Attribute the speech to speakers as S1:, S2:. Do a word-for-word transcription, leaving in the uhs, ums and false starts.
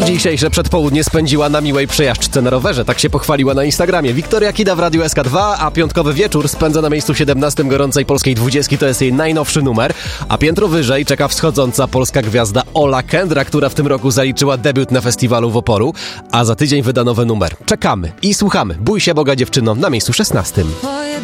S1: Dzisiejsze przedpołudnie spędziła na miłej przejażdżce na rowerze. Tak się pochwaliła na Instagramie. Wiktoria Kida w Radiu S K dwa, a piątkowy wieczór spędza na miejscu siedemnastym gorącej polskiej dwudziestki. To jest jej najnowszy numer. A piętro wyżej czeka wschodząca polska gwiazda Ola Kendra, która w tym roku zaliczyła debiut na festiwalu w Oporu. A za tydzień wyda nowy numer. Czekamy i słuchamy. Bój się Boga, dziewczyno, na miejscu szesnastym.